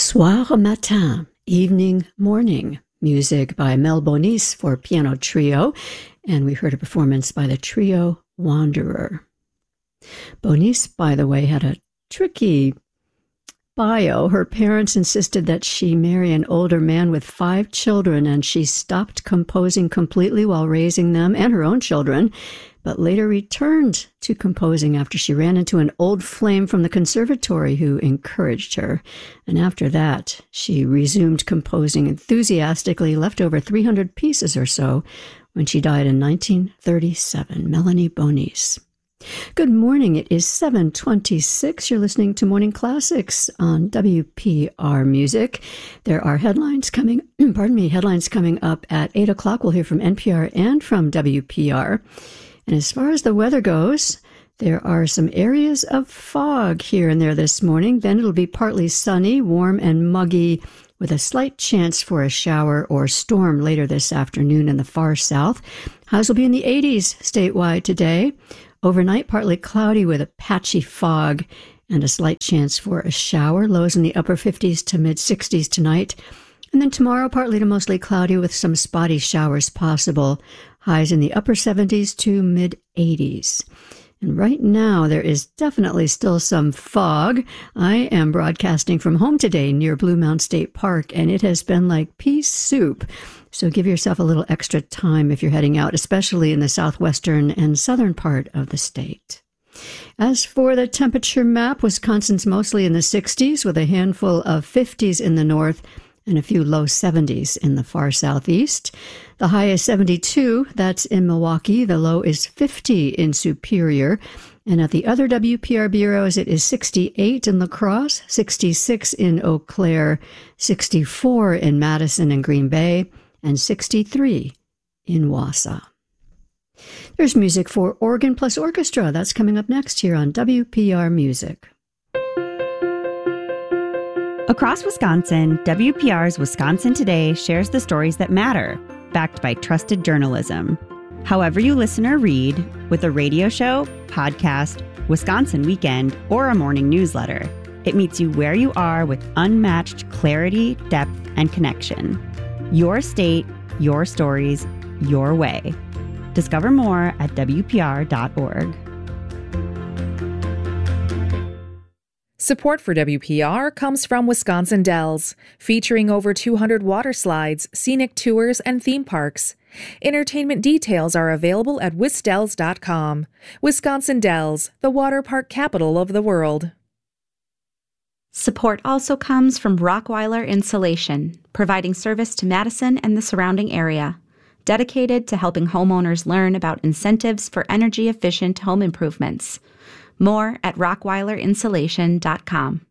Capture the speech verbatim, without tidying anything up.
Soir matin, evening, morning, music by Mel Bonis for piano trio, and we heard a performance by the trio Wanderer. Bonis, by the way, had a tricky bio. Her parents insisted that she marry an older man with five children, and she stopped composing completely while raising them and her own children, but later returned to composing after she ran into an old flame from the conservatory who encouraged her. And after that, she resumed composing enthusiastically, left over three hundred pieces or so when she died in nineteen thirty-seven. Melanie Bonis. Good morning. It is seven twenty-six. You're listening to Morning Classics on W P R Music. There are headlines coming, pardon me, headlines coming up at eight o'clock. We'll hear from N P R and from W P R. And as far as the weather goes, there are some areas of fog here and there this morning. Then it'll be partly sunny, warm and muggy, with a slight chance for a shower or storm later this afternoon in the far south. Highs will be in the eighties statewide today. Overnight, partly cloudy with a patchy fog and a slight chance for a shower. Lows in the upper fifties to mid-sixties tonight. And then tomorrow, partly to mostly cloudy with some spotty showers possible. Highs in the upper seventies to mid-eighties. And right now, there is definitely still some fog. I am broadcasting from home today near Blue Mound State Park, and it has been like pea soup. So give yourself a little extra time if you're heading out, especially in the southwestern and southern part of the state. As for the temperature map, Wisconsin's mostly in the sixties with a handful of fifties in the north and a few low seventies in the far southeast. The high is seventy-two, that's in Milwaukee. The low is fifty in Superior. And at the other W P R bureaus, it is sixty-eight in La Crosse, sixty-six in Eau Claire, sixty-four in Madison and Green Bay, and sixty-three in Wausau. There's music for organ plus orchestra. That's coming up next here on W P R Music. Across Wisconsin, W P R's Wisconsin Today shares the stories that matter, backed by trusted journalism. However you listen or read, with a radio show, podcast, Wisconsin Weekend, or a morning newsletter, it meets you where you are with unmatched clarity, depth, and connection. Your state, your stories, your way. Discover more at W P R dot org. Support for W P R comes from Wisconsin Dells, featuring over two hundred water slides, scenic tours, and theme parks. Entertainment details are available at wisdells dot com. Wisconsin Dells, the water park capital of the world. Support also comes from Rockweiler Insulation, providing service to Madison and the surrounding area, dedicated to helping homeowners learn about incentives for energy-efficient home improvements. More at rockweiler insulation dot com.